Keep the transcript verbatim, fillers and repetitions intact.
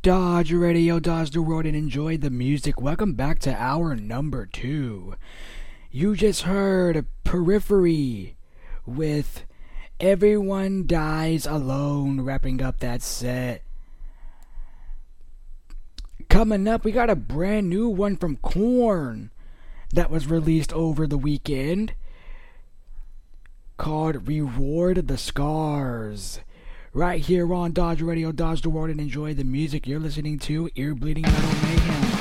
Dodge Radio, dodge the road, and enjoy the music. Welcome back to hour number two. You just heard Periphery with Everyone Dies Alone, wrapping up that set. Coming up, we got a brand new one from Korn that was released over the weekend called Reward the Scars. Right here on Dodge Radio, dodge the world, and enjoy the music. You're listening to Ear Bleeding Metal Man.